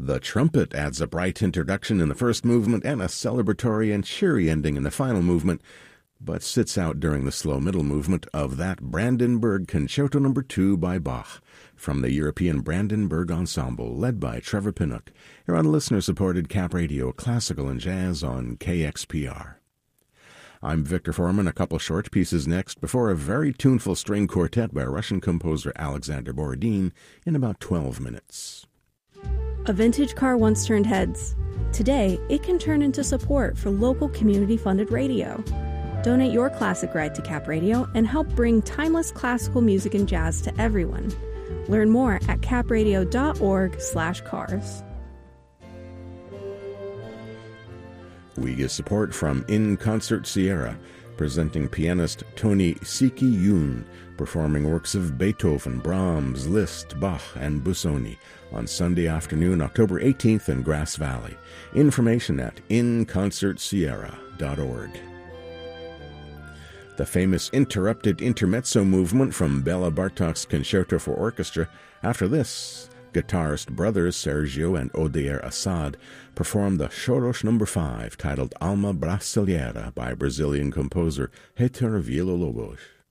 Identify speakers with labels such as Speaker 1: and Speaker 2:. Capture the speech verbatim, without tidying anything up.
Speaker 1: The trumpet adds a bright introduction in the first movement and a celebratory and cheery ending in the final movement, but sits out during the slow middle movement of that Brandenburg Concerto Number two by Bach, from the European Brandenburg Ensemble, led by Trevor Pinnock, here on listener-supported Cap Radio Classical and Jazz on K X P R. I'm Victor Foreman. A couple short pieces next, before a very tuneful string quartet by Russian composer Alexander Borodin in about twelve minutes.
Speaker 2: A vintage car once turned heads. Today, it can turn into support for local community-funded radio. Donate your classic ride to Cap Radio and help bring timeless classical music and jazz to everyone. Learn more at capradio.org slash cars.
Speaker 1: We get support from In Concert Sierra, presenting pianist Tony Siki Yoon, performing works of Beethoven, Brahms, Liszt, Bach, and Busoni on Sunday afternoon, October eighteenth in Grass Valley. Information at in concert sierra dot org. The famous interrupted intermezzo movement from Bela Bartok's Concerto for Orchestra. After this, guitarist brothers Sergio and Odair Assad performed the Chorosh number five, titled Alma Brasileira by Brazilian composer Heitor Villa-Lobos.